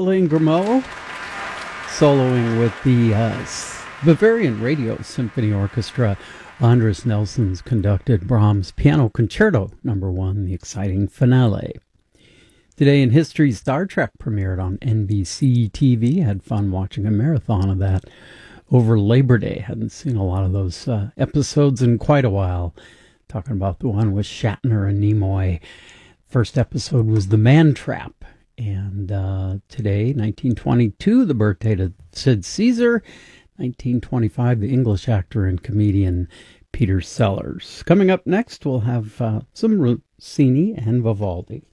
Alain Grimaud, soloing with the Bavarian Radio Symphony Orchestra. Andres Nelson's conducted Brahms Piano Concerto No. 1, the exciting finale. Today in history, Star Trek premiered on NBC TV. Had fun watching a marathon of that over Labor Day. Hadn't seen a lot of those episodes in quite a while. Talking about the one with Shatner and Nimoy. First episode was The Man Trap. And today, 1922, the birthday of Sid Caesar. 1925, the English actor and comedian Peter Sellers. Coming up next, we'll have some Rossini and Vivaldi.